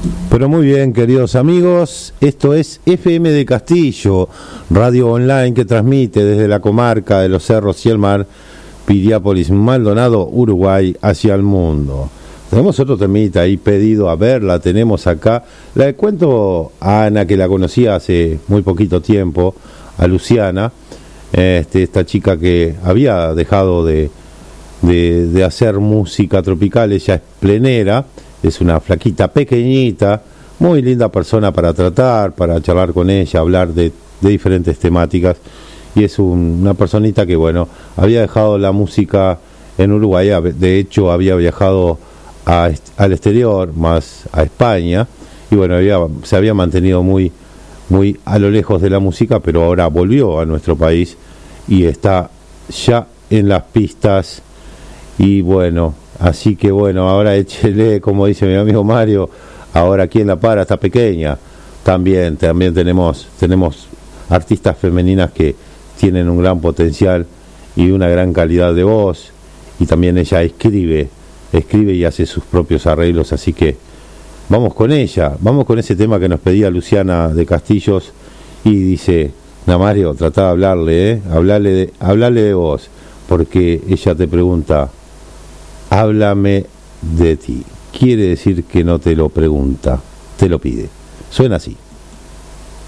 Pero muy bien, queridos amigos, esto es FM de Castillo, radio online que transmite desde la comarca de los Cerros y el Mar, Piriápolis, Maldonado, Uruguay, hacia el mundo. Tenemos otro temita ahí pedido, a ver, la tenemos acá. Le cuento a Ana, que la conocía hace muy poquito tiempo, a Luciana, esta chica que había dejado de hacer música tropical. Ella es plenera, es una flaquita pequeñita, muy linda persona para tratar, para charlar con ella, hablar de diferentes temáticas, y es una personita que, bueno, había dejado la música en Uruguay, de hecho había viajado al exterior, más a España, y bueno, se había mantenido muy a lo lejos de la música, pero ahora volvió a nuestro país y está ya en las pistas. Y bueno, así que bueno, ahora échele, como dice mi amigo Mario, ahora aquí en La Para, está pequeña. También tenemos artistas femeninas que tienen un gran potencial y una gran calidad de voz, y también ella escribe y hace sus propios arreglos, así que vamos con ella, vamos con ese tema que nos pedía Luciana de Castillos, y dice: Mario, tratá de hablarle, hablarle de vos, porque ella te pregunta: háblame de ti. Quiere decir que no te lo pregunta, te lo pide. Suena así.